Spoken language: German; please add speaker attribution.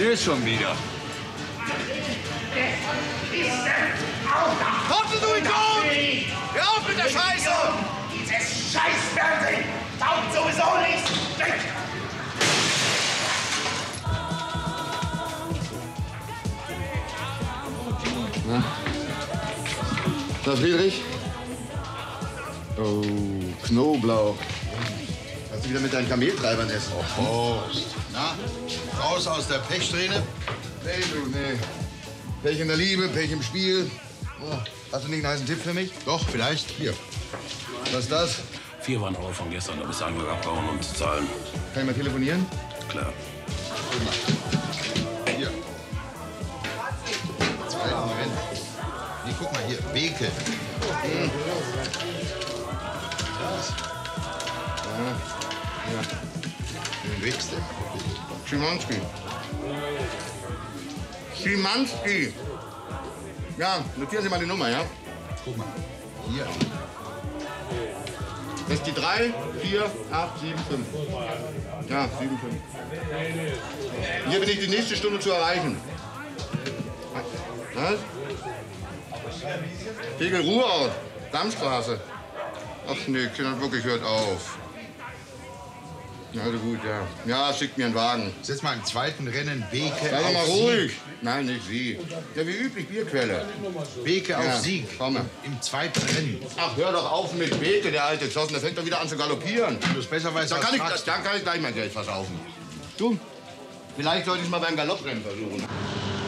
Speaker 1: nervös schon wieder.
Speaker 2: Kommst du ihn gut? Hör auf mit der Scheiße!
Speaker 3: Dieses Scheißfernsehen taugt sowieso nichts!
Speaker 4: Na? Na, Friedrich? Oh, Knoblauch. Hast du wieder mit deinen Kameltreibern essen?
Speaker 5: Oh, Horst. Na, raus aus der Pechsträhne?
Speaker 4: Nee, du, nee. Pech in der Liebe, Pech im Spiel. Oh, hast du nicht einen heißen Tipp für mich?
Speaker 5: Doch, vielleicht. Hier.
Speaker 4: Was ist das?
Speaker 1: 4 waren aber von gestern, da bist du einfach abgehauen, um zu zahlen.
Speaker 4: Kann ich mal telefonieren?
Speaker 1: Klar.
Speaker 5: Hier. Zweiten Moment. Nee, guck mal hier. Beke.
Speaker 4: Hm. Ja.
Speaker 5: Wen wächst der?
Speaker 4: Schimanski. Schimanski. Ja, notieren Sie mal die Nummer, ja?
Speaker 5: Guck mal. Hier.
Speaker 4: Das ist die 3, 4, 8, 7, 5. Ja, 7, 5. Hier bin ich die nächste Stunde zu erreichen. Was? Pegel Ruhrort, Dammstraße. Ach nee, Kinder, wirklich, hört auf. Also gut, ja. Ja, schickt mir einen Wagen.
Speaker 5: Setz mal im zweiten Rennen Beke
Speaker 4: Sei doch mal
Speaker 5: auf
Speaker 4: ruhig.
Speaker 5: Sieg.
Speaker 4: Nein, nicht Sie. Ja, wie üblich, Bierquelle.
Speaker 5: Beke
Speaker 4: Ja,
Speaker 5: auf Sieg.
Speaker 4: komme.
Speaker 5: Im zweiten Rennen.
Speaker 4: Ach, hör doch auf mit Beke, der alte Zossen. Der fängt doch wieder an zu galoppieren.
Speaker 5: Wenn du es besser weißt,
Speaker 4: Dann
Speaker 5: als
Speaker 4: kann ich
Speaker 5: fragst.
Speaker 4: gleich mein Geld versaufen. Du, vielleicht sollte ich es mal beim Galopprennen versuchen.